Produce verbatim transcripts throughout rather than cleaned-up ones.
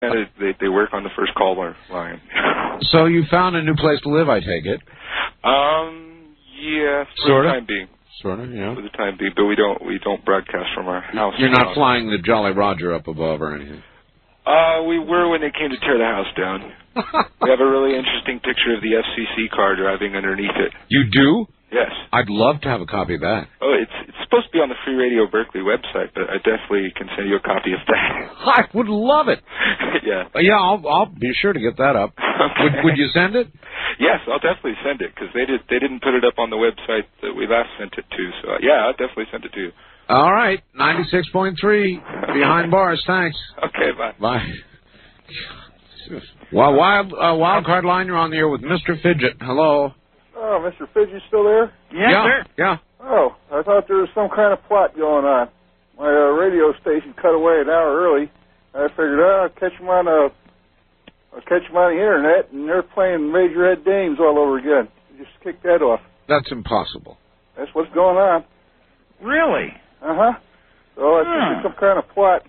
And they they work on the first call line. So you found a new place to live, I take it? Um, yeah, for sort the of? time being. Sort of, yeah. For the time being, but we don't we don't broadcast from our house. You're not flying the Jolly Roger up above or anything? Uh, we were when they came to tear the house down. We have a really interesting picture of the F C C car driving underneath it. You do? Yes. I'd love to have a copy of that. Oh, it's it's supposed to be on the Free Radio Berkeley website, but I definitely can send you a copy of that. I would love it. Yeah. Uh, yeah, I'll I'll be sure to get that up. Okay. Would Would you send it? Yes, I'll definitely send it because they did they didn't put it up on the website that we last sent it to. So uh, yeah, I'll definitely send it to you. All right, ninety-six point three behind bars. Thanks. Okay, bye. Bye. Well, wild uh, wild card line. You're on the air with Mister Fidget. Hello. Oh, Mister Fidget still there? Yeah, yeah, sir. Yeah. Oh, I thought there was some kind of plot going on. My uh, radio station cut away an hour early. I figured, oh, I'll catch them on uh, I'll catch them on the internet, and they're playing Major Ed Dames all over again. Just kick that off. That's impossible. That's what's going on. Really? Uh huh. So I think Huh. it's some kind of plot.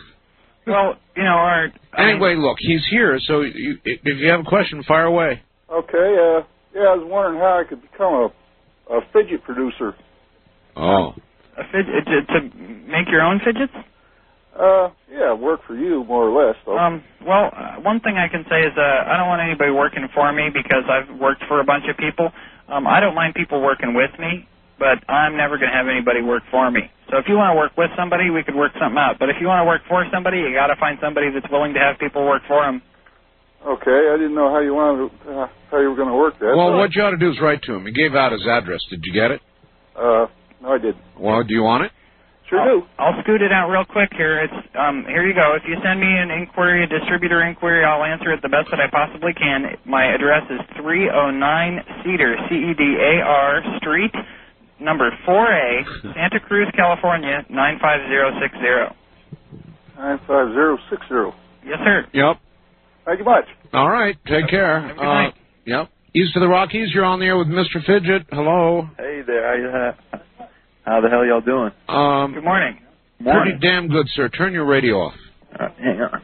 Well, you know, our I Anyway, mean, look, he's here, so you, if you have a question, fire away. Okay. Uh, yeah, I was wondering how I could become a a fidget producer. Oh. a fidget, to, to make your own fidgets. Uh, yeah, work for you more or less. Though. Um, well, uh, one thing I can say is uh, I don't want anybody working for me because I've worked for a bunch of people. Um, I don't mind people working with me, but I'm never going to have anybody work for me. So if you want to work with somebody, we could work something out. But if you want to work for somebody, you got to find somebody that's willing to have people work for them. Okay, I didn't know how you wanted to, uh, how you were going to work that. Well, what you ought to do is write to him. He gave out his address. Did you get it? Uh, no, I didn't. Well, do you want it? Sure I'll, do. I'll scoot it out real quick here. It's um, here you go. If you send me an inquiry, a distributor inquiry, I'll answer it the best that I possibly can. My address is three oh nine Cedar, C E D A R Street, number four A, Santa Cruz, California, nine five zero six zero. nine five zero six zero. Yes, sir. Yep. Thank you much. All right. Take care. Have a good Uh, night. yep. East of the Rockies, you're on the air with Mister Fidget. Hello. Hey there. How, you, uh, how the hell y'all doing? Um, Good morning. Pretty damn good, sir. Turn your radio off. Uh, hang on.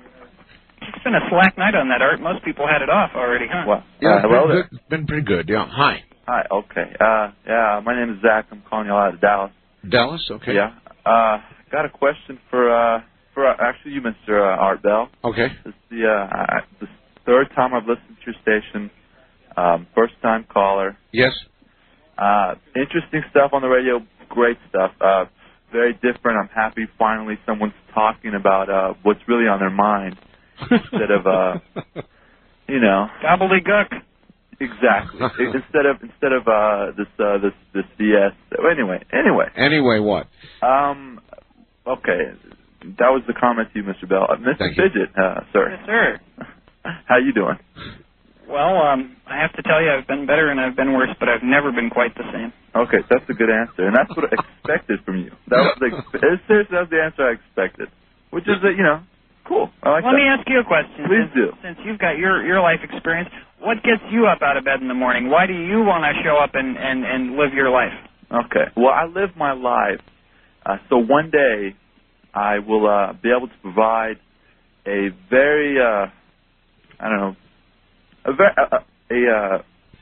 It's been a slack night on that, Art. Most people had it off already, huh? What? Yeah, uh, it's hello been, there. good, it's been pretty good. Yeah. Hi. Hi. Okay. Uh, yeah. My name is Zach. I'm calling y'all out of Dallas. Dallas. Okay. Yeah. Uh, got a question for uh for uh, actually you, Mister Uh, Art Bell. Okay. This is the uh I, the third time I've listened to your station. Um, first time caller. Yes. Uh, interesting stuff on the radio. Great stuff. Uh, very different. I'm happy finally someone's talking about uh what's really on their mind instead of uh you know Gobbledygook. exactly instead of instead of uh this uh this this B S. Anyway, anyway. Anyway, what? Um. Okay. That was the comment to you, Mister Bell. Uh, Mister Thank you. Fidget, uh, sir. Yes, sir. How you doing? Well, um, I have to tell you, I've been better and I've been worse, but I've never been quite the same. Okay, that's a good answer, and that's what I expected from you. That was the, seriously, that's the answer I expected, which is, uh, you know, cool. I like Let that. me ask you a question. Please since, do. Since you've got your, your life experience, what gets you up out of bed in the morning? Why do you want to show up and, and, and live your life? Okay. Well, I live my life, uh, so one day I will uh, be able to provide a very, uh, I don't know, a very, uh, a, uh,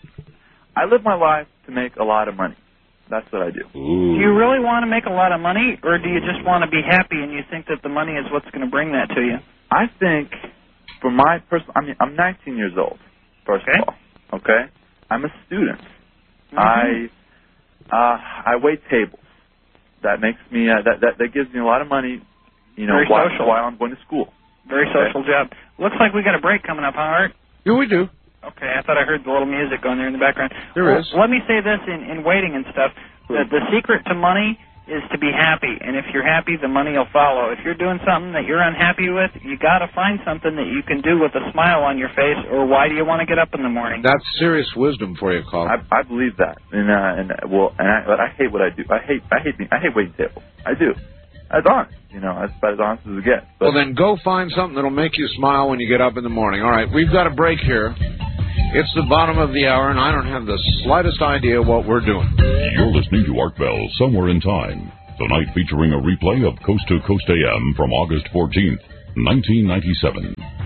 I live my life to make a lot of money. That's what I do. Ooh. Do you really want to make a lot of money, or do you just want to be happy and you think that the money is what's going to bring that to you? I think, for my personal, I mean, I'm nineteen years old, first Okay. of all, okay? I'm a student. Mm-hmm. I uh, I wait tables. That makes me, uh, that, that, that gives me a lot of money, you know, Very while, social. while I'm going to school. Very social job. Looks like we got a break coming up, huh, Art? Yeah, we do. Okay, I thought I heard the little music going there in the background. There well, is. Let me say this in, in waiting and stuff. The, the secret to money is to be happy, and if you're happy, the money will follow. If you're doing something that you're unhappy with, you got to find something that you can do with a smile on your face, or why do you want to get up in the morning? That's serious wisdom for you, caller. I, I believe that, and uh, and uh, well, and I, but I hate what I do. I hate, I hate, I hate waiting tables. I do. That's honest, you know. That's about as honest as it gets. But Well, then go find something that'll make you smile when you get up in the morning. All right, we've got a break here. It's the bottom of the hour, and I don't have the slightest idea what we're doing. You're listening to Art Bell, Somewhere in Time. Tonight featuring a replay of Coast to Coast A M from August fourteenth, nineteen ninety-seven.